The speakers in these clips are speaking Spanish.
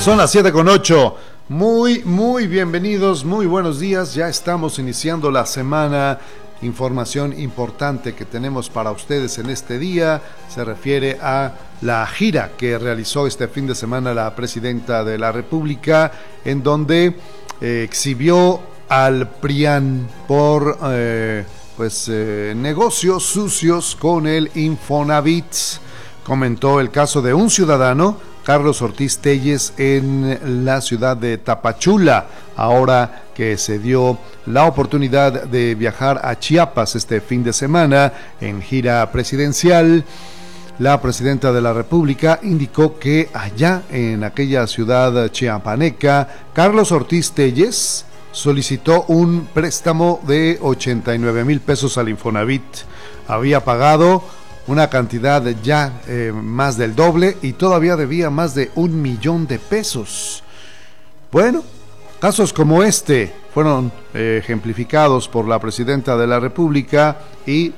Son las 7:08. Muy bienvenidos, muy buenos días. Ya estamos iniciando la semana. Información importante que tenemos para ustedes en este día se refiere a la gira que realizó este fin de semana la presidenta de la República, en donde exhibió al PRIAN por negocios sucios con el Infonavit. Comentó el caso de un ciudadano, Carlos Ortiz Telles, en la ciudad de Tapachula, ahora que se dio la oportunidad de viajar a Chiapas este fin de semana en gira presidencial. La presidenta de la República indicó que allá en aquella ciudad chiapaneca, Carlos Ortiz Telles solicitó un préstamo de 89,000 pesos al Infonavit. Había pagado una cantidad ya más del doble y todavía debía más de 1,000,000 de pesos. Bueno, casos como este fueron ejemplificados por la presidenta de la República y,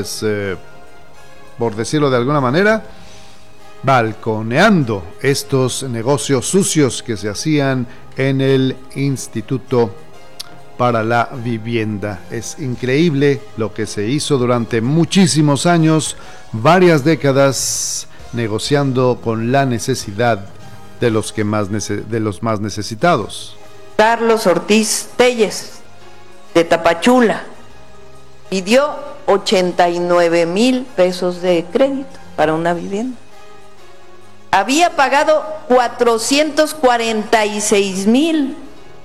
por decirlo de alguna manera, balconeando estos negocios sucios que se hacían en el Instituto para la Vivienda. Es increíble lo que se hizo durante muchísimos años, varias décadas, negociando con la necesidad de los más necesitados. Carlos Ortiz Telles, de Tapachula, pidió 89,000 pesos de crédito para una vivienda. Había pagado 446,000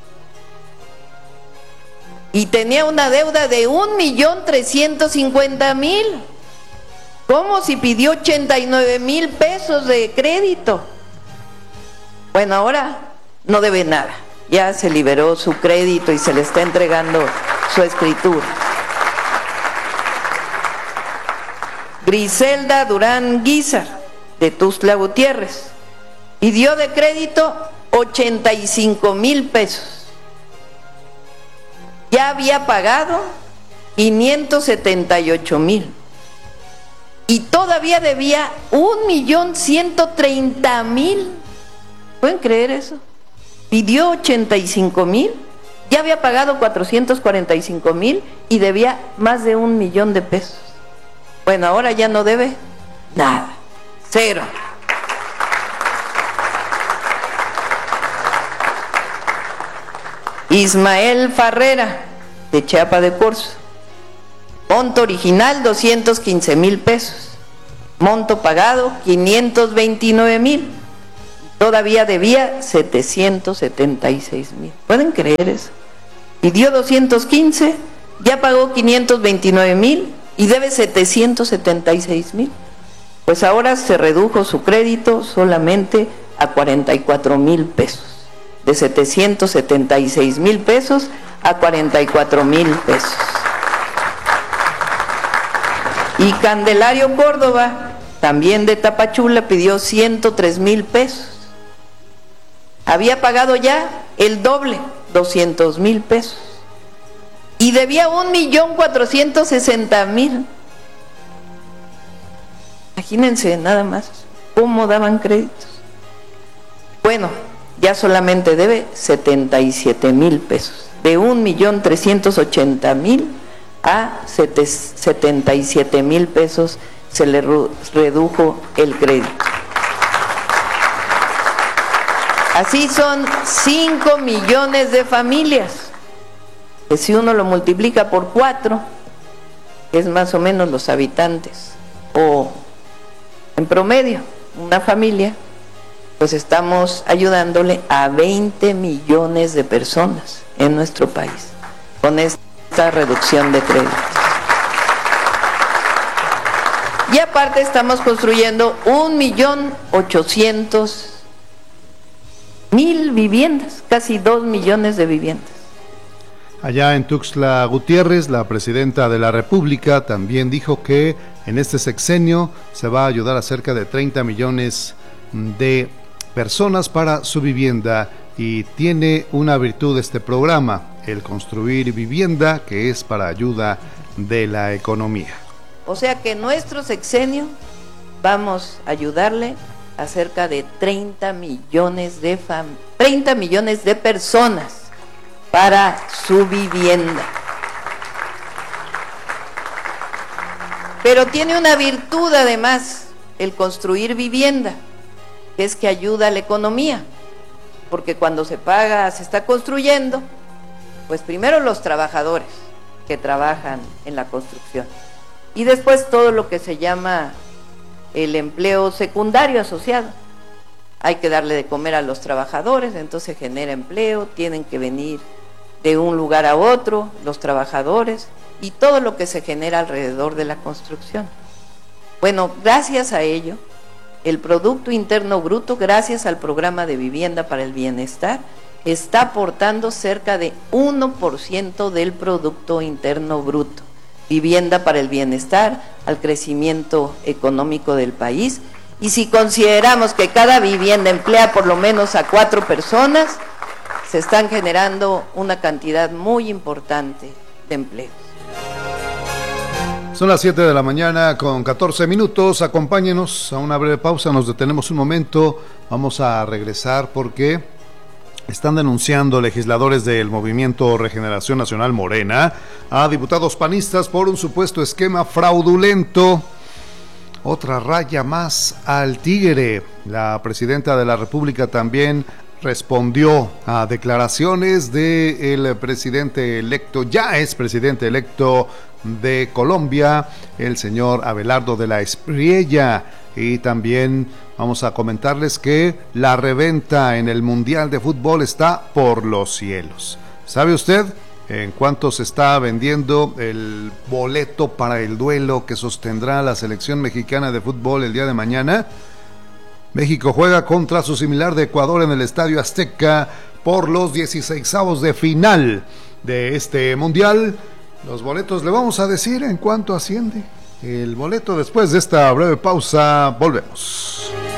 y tenía una deuda de 1,350,000. ¿Cómo si pidió 89,000 pesos de crédito? Bueno, ahora no debe nada. Ya se liberó su crédito y se le está entregando su escritura. Griselda Durán Guizar, de Tuxtla Gutiérrez, pidió de crédito 85,000 pesos. Ya había pagado 578,000 y todavía debía 1,130,000. ¿Pueden creer eso? Pidió 85,000, ya había pagado 445,000 y debía más de 1,000,000 de pesos. Bueno, ahora ya no debe nada, cero. Ismael Farrera, de Chiapa de Corzo, monto original 215,000 pesos, monto pagado 529,000, todavía debía 776,000. ¿Pueden creer eso? Pidió 215, ya pagó 529,000 y debe 776,000. Pues ahora se redujo su crédito solamente a 44,000 pesos. De 776,000 pesos a 44,000 pesos. Y Candelario Córdoba, también de Tapachula, pidió 103,000 pesos. Había pagado ya el doble, 200,000 pesos. Y debía 1,460,000. Imagínense nada más cómo daban créditos. Bueno, ya solamente debe 77,000 pesos. De 1,380,000 a 77,000 pesos se le redujo el crédito. Así son 5 millones de familias, que si uno lo multiplica por 4, es más o menos los habitantes, o en promedio, una familia, pues estamos ayudándole a 20 millones de personas en nuestro país con esta reducción de créditos. Y aparte estamos construyendo 1,800,000 viviendas, casi 2 millones de viviendas. Allá en Tuxtla Gutiérrez, la presidenta de la República también dijo que en este sexenio se va a ayudar a cerca de 30 millones de personas para su vivienda, y tiene una virtud este programa, el construir vivienda, que es para ayuda de la economía. O sea que en nuestro sexenio vamos a ayudarle a cerca de 30 millones de personas para su vivienda. Pero tiene una virtud además el construir vivienda, que es que ayuda a la economía, porque cuando se está construyendo, pues primero los trabajadores que trabajan en la construcción y después todo lo que se llama el empleo secundario asociado. Hay que darle de comer a los trabajadores, entonces genera empleo, tienen que venir de un lugar a otro los trabajadores y todo lo que se genera alrededor de la construcción. Bueno, gracias a ello, el Producto Interno Bruto, gracias al Programa de Vivienda para el Bienestar, está aportando cerca de 1% del Producto Interno Bruto. Vivienda para el bienestar, al crecimiento económico del país. Y si consideramos que cada vivienda emplea por lo menos a 4 personas, se están generando una cantidad muy importante de empleos. Son las 7 de la mañana con 14 minutos. Acompáñenos a una breve pausa, nos detenemos un momento. Vamos a regresar porque están denunciando legisladores del Movimiento Regeneración Nacional Morena a diputados panistas por un supuesto esquema fraudulento. Otra raya más al tigre. La presidenta de la República también respondió a declaraciones del presidente electo, ya es presidente electo de Colombia, el señor Abelardo de la Espriella. Y también vamos a comentarles que la reventa en el Mundial de Fútbol está por los cielos. ¿Sabe usted en cuánto se está vendiendo el boleto para el duelo que sostendrá la selección mexicana de fútbol el día de mañana? México juega contra su similar de Ecuador en el Estadio Azteca por los 16avos de final de este Mundial. Los boletos le vamos a decir en cuánto asciende el boleto después de esta breve pausa. Volvemos.